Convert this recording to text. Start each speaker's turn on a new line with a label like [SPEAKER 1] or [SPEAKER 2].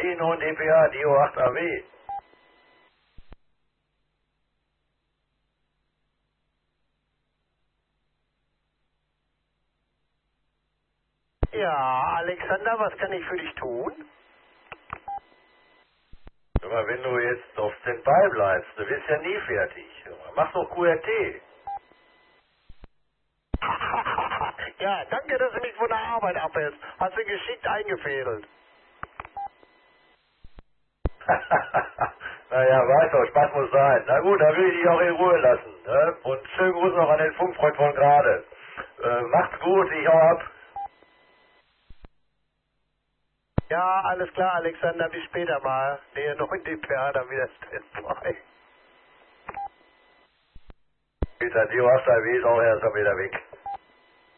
[SPEAKER 1] T9 dpa, Dio 8 AW.
[SPEAKER 2] Ja, Alexander, was kann ich für dich tun?
[SPEAKER 1] Hör mal, wenn du jetzt auf Standby bleibst, du wirst ja nie fertig. Mach doch QRT.
[SPEAKER 2] Ja, danke, dass du mich von der Arbeit abhältst. Hast du geschickt eingefädelt.
[SPEAKER 1] Naja, weiß doch, Spaß muss sein. Na gut, dann will ich dich auch in Ruhe lassen. Ne? Und schönen Gruß noch an den Funkfreund von gerade. Macht's gut, ich hau ab.
[SPEAKER 2] Ja, alles klar, Alexander, bis später mal. Der 9 dpa, dann wieder Standby.
[SPEAKER 1] Peter, Dio 8 AW ist auch erst mal wieder weg.